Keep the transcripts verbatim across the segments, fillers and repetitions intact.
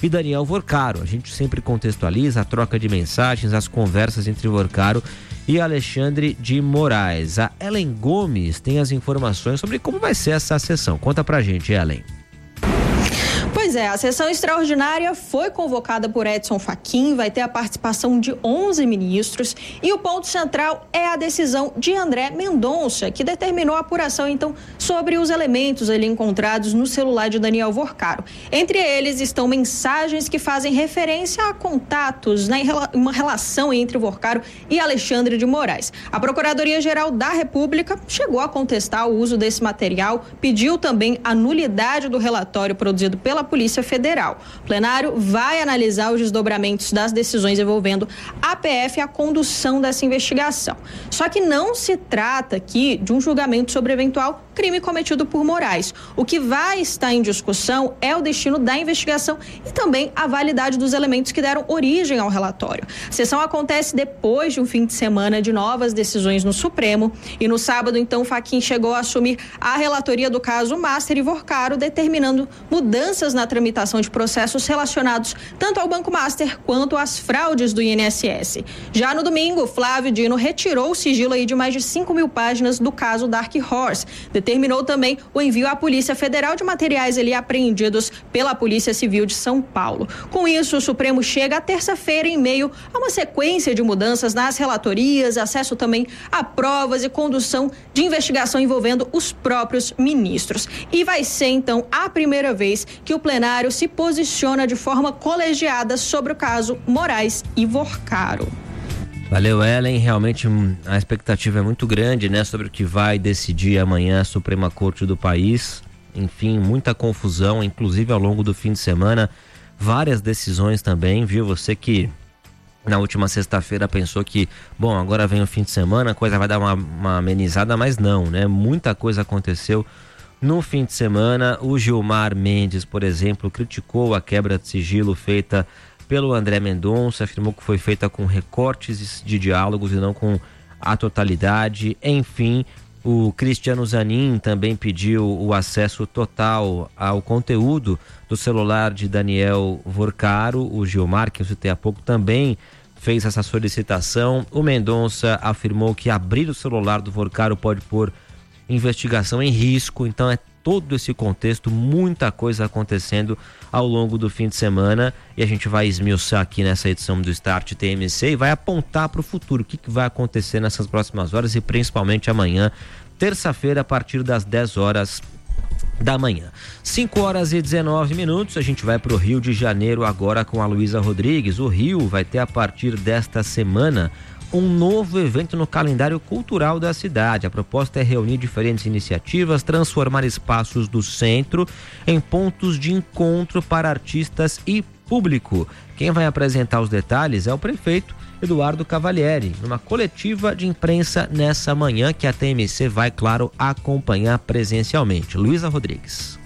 e Daniel Vorcaro. A gente sempre contextualiza a troca de mensagens, as conversas entre Vorcaro e Alexandre de Moraes. A Ellen Gomes tem as informações sobre como vai ser essa sessão. Conta pra gente, Ellen. Pois é, a sessão extraordinária foi convocada por Edson Fachin, vai ter a participação de onze ministros e o ponto central é a decisão de André Mendonça, que determinou a apuração, então, sobre os elementos ali encontrados no celular de Daniel Vorcaro. Entre eles estão mensagens que fazem referência a contatos, né, uma relação entre Vorcaro e Alexandre de Moraes. A Procuradoria-Geral da República chegou a contestar o uso desse material, pediu também a nulidade do relatório produzido pela Polícia Federal. O plenário vai analisar os desdobramentos das decisões envolvendo a P F e a condução dessa investigação. Só que não se trata aqui de um julgamento sobre eventual crime cometido por Moraes. O que vai estar em discussão é o destino da investigação e também a validade dos elementos que deram origem ao relatório. A sessão acontece depois de um fim de semana de novas decisões no Supremo e no sábado, então, Fachin chegou a assumir a relatoria do caso Master e Vorcaro, determinando mudanças na tramitação de processos relacionados tanto ao Banco Master quanto às fraudes do I N S S. Já no domingo, Flávio Dino retirou o sigilo aí de mais de cinco mil páginas do caso Dark Horse. Determinou também o envio à Polícia Federal de materiais ali apreendidos pela Polícia Civil de São Paulo. Com isso, o Supremo chega à terça-feira em meio a uma sequência de mudanças nas relatorias, acesso também a provas e condução de investigação envolvendo os próprios ministros. E vai ser, então, a primeira vez que o plenário se posiciona de forma colegiada sobre o caso Moraes e Vorcaro. Valeu, Ellen. Realmente a expectativa é muito grande, né, sobre o que vai decidir amanhã a Suprema Corte do país. Enfim, muita confusão, inclusive ao longo do fim de semana, várias decisões também, viu? Você que na última sexta-feira pensou que, bom, agora vem o fim de semana, a coisa vai dar uma, uma amenizada, mas não, né? Muita coisa aconteceu no fim de semana. O Gilmar Mendes, por exemplo, criticou a quebra de sigilo feita pelo André Mendonça, afirmou que foi feita com recortes de diálogos e não com a totalidade. Enfim, o Cristiano Zanin também pediu o acesso total ao conteúdo do celular de Daniel Vorcaro. O Gilmar, que eu citei há pouco, também fez essa solicitação. O Mendonça afirmou que abrir o celular do Vorcaro pode pôr investigação em risco. Então é todo esse contexto, muita coisa acontecendo ao longo do fim de semana, e a gente vai esmiuçar aqui nessa edição do Start T M C e vai apontar para o futuro, o que, que vai acontecer nessas próximas horas e principalmente amanhã, terça-feira, a partir das dez horas da manhã. cinco horas e dezenove minutos, a gente vai para o Rio de Janeiro agora com a Luísa Rodrigues. O Rio vai ter a partir desta semana um novo evento no calendário cultural da cidade. A proposta é reunir diferentes iniciativas, transformar espaços do centro em pontos de encontro para artistas e público. Quem vai apresentar os detalhes é o prefeito Eduardo Cavalieri, numa coletiva de imprensa nessa manhã que a T M C vai, claro, acompanhar presencialmente. Luísa Rodrigues.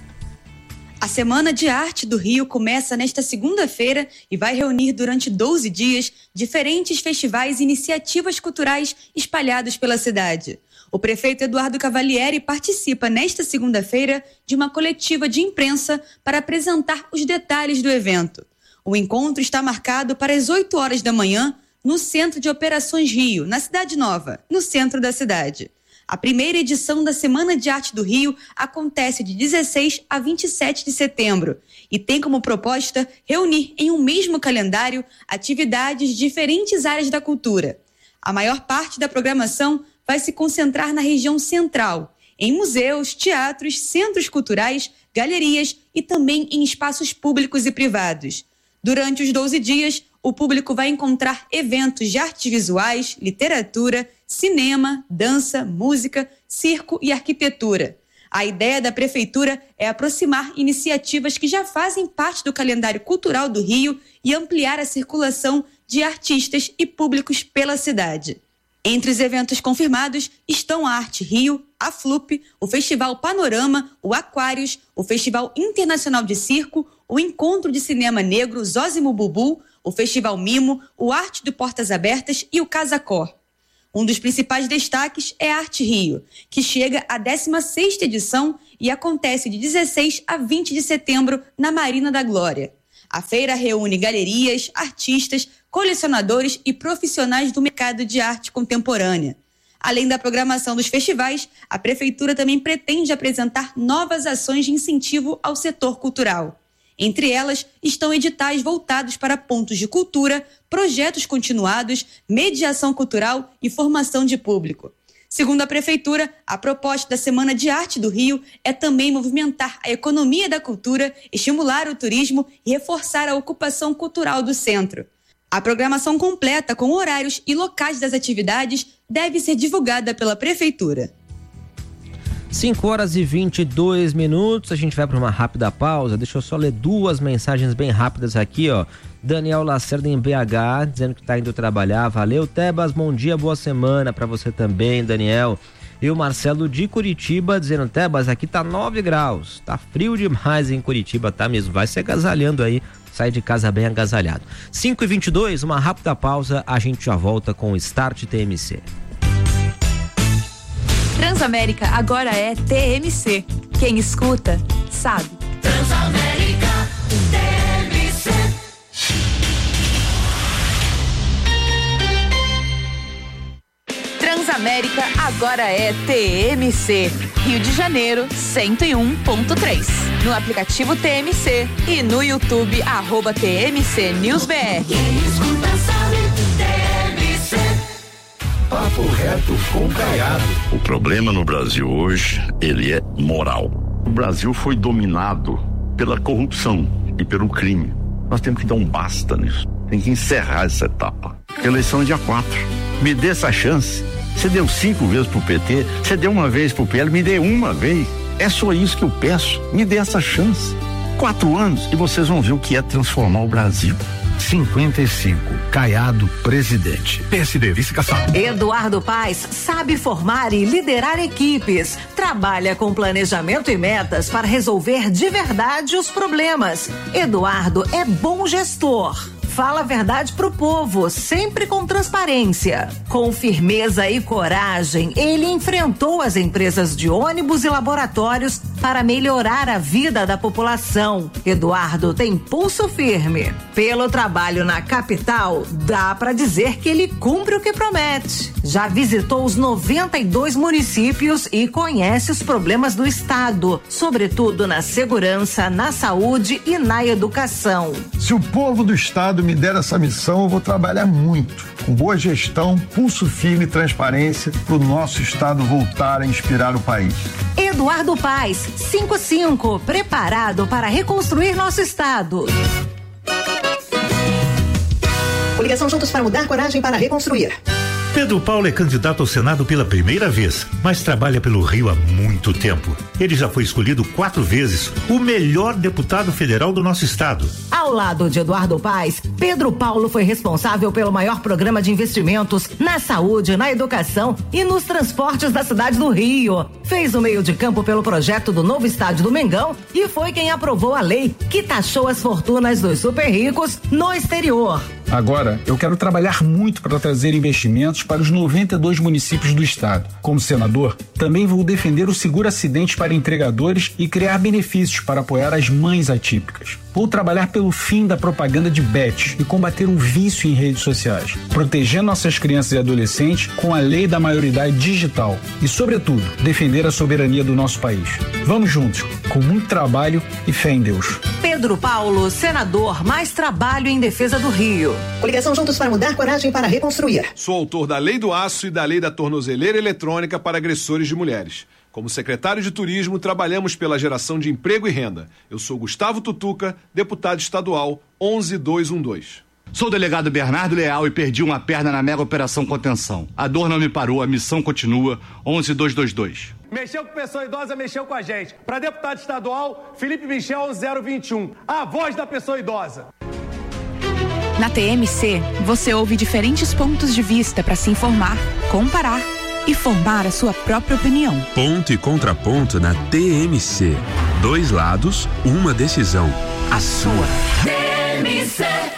A Semana de Arte do Rio começa nesta segunda-feira e vai reunir durante doze dias diferentes festivais e iniciativas culturais espalhados pela cidade. O prefeito Eduardo Cavalieri participa nesta segunda-feira de uma coletiva de imprensa para apresentar os detalhes do evento. O encontro está marcado para as oito horas da manhã no Centro de Operações Rio, na Cidade Nova, no centro da cidade. A primeira edição da Semana de Arte do Rio acontece de dezesseis a vinte e sete de setembro e tem como proposta reunir em um mesmo calendário atividades de diferentes áreas da cultura. A maior parte da programação vai se concentrar na região central, em museus, teatros, centros culturais, galerias e também em espaços públicos e privados. Durante os doze dias, o público vai encontrar eventos de artes visuais, literatura, cinema, dança, música, circo e arquitetura. A ideia da prefeitura é aproximar iniciativas que já fazem parte do calendário cultural do Rio e ampliar a circulação de artistas e públicos pela cidade. Entre os eventos confirmados estão a Arte Rio, a Flup, o Festival Panorama, o Aquários, o Festival Internacional de Circo, o Encontro de Cinema Negro Zózimo Bubu, o Festival Mimo, o Arte do Portas Abertas e o Casa Cor. Um dos principais destaques é a Arte Rio, que chega à décima sexta edição e acontece de dezesseis a vinte de setembro na Marina da Glória. A feira reúne galerias, artistas, colecionadores e profissionais do mercado de arte contemporânea. Além da programação dos festivais, a Prefeitura também pretende apresentar novas ações de incentivo ao setor cultural. Entre elas, estão editais voltados para pontos de cultura, projetos continuados, mediação cultural e formação de público. Segundo a Prefeitura, a proposta da Semana de Arte do Rio é também movimentar a economia da cultura, estimular o turismo e reforçar a ocupação cultural do centro. A programação completa com horários e locais das atividades deve ser divulgada pela Prefeitura. cinco horas e vinte e dois minutos, a gente vai para uma rápida pausa. Deixa eu só ler duas mensagens bem rápidas aqui, ó. Daniel Lacerda em B H, dizendo que tá indo trabalhar. Valeu, Tebas, bom dia, boa semana para você também, Daniel. E o Marcelo de Curitiba dizendo, Tebas, aqui tá nove graus, tá frio demais em Curitiba, tá mesmo, vai se agasalhando aí, sai de casa bem agasalhado. cinco e vinte e dois, uma rápida pausa, a gente já volta com o Start T M C. Transamérica agora é T M C. Quem escuta, sabe. Transamérica T M C. Transamérica agora é T M C. Rio de Janeiro, cento e um ponto três. No aplicativo T M C e no YouTube, arroba T M C News B R. Quem escuta sabe, T M C. Papo reto com Caiado. O problema no Brasil hoje, ele é moral. O Brasil foi dominado pela corrupção e pelo crime. Nós temos que dar um basta nisso. Tem que encerrar essa etapa. A eleição é dia quatro. Me dê essa chance. Você deu cinco vezes pro P T, você deu uma vez pro P L, me dê uma vez. É só isso que eu peço. Me dê essa chance. Quatro anos e vocês vão ver o que é transformar o Brasil. cinquenta e cinco, Caiado, presidente. P S D, vice caçado. Eduardo Paes sabe formar e liderar equipes. Trabalha com planejamento e metas para resolver de verdade os problemas. Eduardo é bom gestor. Fala a verdade pro povo, sempre com transparência. Com firmeza e coragem, ele enfrentou as empresas de ônibus e laboratórios para melhorar a vida da população. Eduardo tem pulso firme. Pelo trabalho na capital, dá para dizer que ele cumpre o que promete. Já visitou os noventa e dois municípios e conhece os problemas do estado, sobretudo na segurança, na saúde e na educação. Se o povo do estado me der essa missão, eu vou trabalhar muito, com boa gestão, pulso firme e transparência, para o nosso estado voltar a inspirar o país. Eduardo Paes, cinquenta e cinco, preparado para reconstruir nosso estado. Coligação Juntos para Mudar, coragem para reconstruir. Pedro Paulo é candidato ao Senado pela primeira vez, mas trabalha pelo Rio há muito tempo. Ele já foi escolhido quatro vezes o melhor deputado federal do nosso estado. Ao lado de Eduardo Paes, Pedro Paulo foi responsável pelo maior programa de investimentos na saúde, na educação e nos transportes da cidade do Rio. Fez o meio de campo pelo projeto do novo estádio do Mengão e foi quem aprovou a lei que taxou as fortunas dos super ricos no exterior. Agora, eu quero trabalhar muito para trazer investimentos para os noventa e dois municípios do estado. Como senador, também vou defender o seguro acidente para entregadores e criar benefícios para apoiar as mães atípicas. Vou trabalhar pelo fim da propaganda de bets e combater o vício em redes sociais, proteger nossas crianças e adolescentes com a lei da maioridade digital e, sobretudo, defender a soberania do nosso país. Vamos juntos, com muito trabalho e fé em Deus. Pedro Paulo, senador, mais trabalho em defesa do Rio. Coligação Juntos para Mudar, coragem para reconstruir. Sou autor da Lei do Aço e da Lei da Tornozeleira Eletrônica para agressores de mulheres. Como secretário de Turismo, trabalhamos pela geração de emprego e renda. Eu sou Gustavo Tutuca, deputado estadual onze dois um dois. Sou o delegado Bernardo Leal e perdi uma perna na mega operação contenção. A dor não me parou, a missão continua. onze dois dois dois. Mexeu com pessoa idosa, mexeu com a gente. Para deputado estadual, Felipe Michel zero vinte e um. A voz da pessoa idosa. Na T M C, você ouve diferentes pontos de vista para se informar, comparar e formar a sua própria opinião. Ponto e contraponto na T M C. Dois lados, uma decisão. A sua. T M C.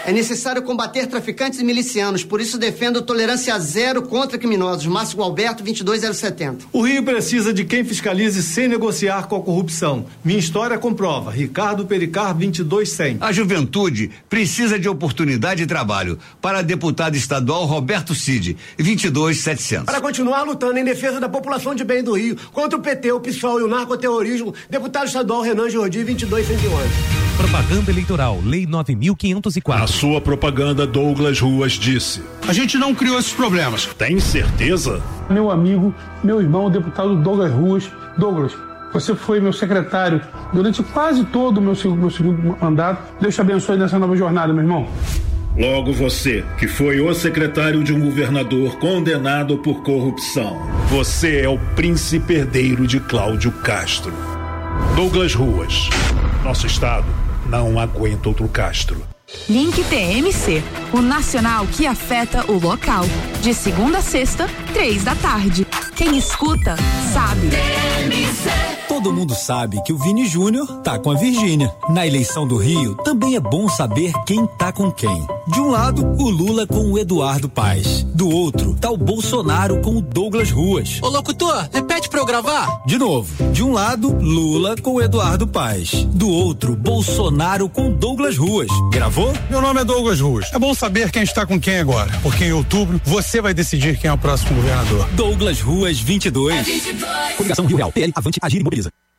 É necessário combater traficantes e milicianos, por isso defendo tolerância zero contra criminosos. Márcio Gualberto, vinte e dois zero setenta. O Rio precisa de quem fiscalize sem negociar com a corrupção. Minha história comprova. Ricardo Pericar, vinte e dois cem. A juventude precisa de oportunidade de trabalho. Para deputado estadual Roberto Cid, vinte e dois setecentos. Para continuar lutando em defesa da população de bem do Rio, contra o P T, o PSOL e o narcoterrorismo, deputado estadual Renan Jordi, vinte e dois cento e onze. Propaganda eleitoral, Lei nove mil quinhentos e quatro. Na sua propaganda, Douglas Ruas disse: a gente não criou esses problemas. Tem certeza? Meu amigo, meu irmão, o deputado Douglas Ruas. Douglas, você foi meu secretário durante quase todo o meu, meu segundo mandato. Deus te abençoe nessa nova jornada, meu irmão. Logo você, que foi o secretário de um governador condenado por corrupção. Você é o príncipe herdeiro de Cláudio Castro. Douglas Ruas. Nosso estado não aguenta outro Castro. Link T M C, o nacional que afeta o local. De segunda a sexta, três da tarde. Quem escuta, sabe. T M C. Todo mundo sabe que o Vini Júnior tá com a Virgínia. Na eleição do Rio, também é bom saber quem tá com quem. De um lado, o Lula com o Eduardo Paes. Do outro, tá o Bolsonaro com o Douglas Ruas. Ô locutor, repete pra eu gravar. De novo, de um lado, Lula com o Eduardo Paes. Do outro, Bolsonaro com o Douglas Ruas. Gravou? Meu nome é Douglas Ruas. É bom saber quem está com quem agora, porque em outubro você vai decidir quem é o próximo governador. Douglas Ruas vinte e dois. Coligação Rio Real, P L, Avante, Agir e Mobiliza.